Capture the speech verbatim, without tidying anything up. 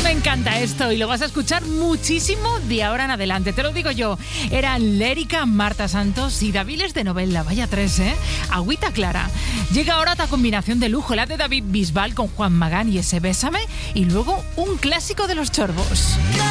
Me encanta esto y lo vas a escuchar muchísimo de ahora en adelante, te lo digo yo. Eran Lérica, Marta Santos y Daviles de Novella, vaya tres, ¿eh? Agüita clara. Llega ahora otra combinación de lujo, la de David Bisbal con Juan Magán y ese Bésame, y luego un clásico de los Chorbos.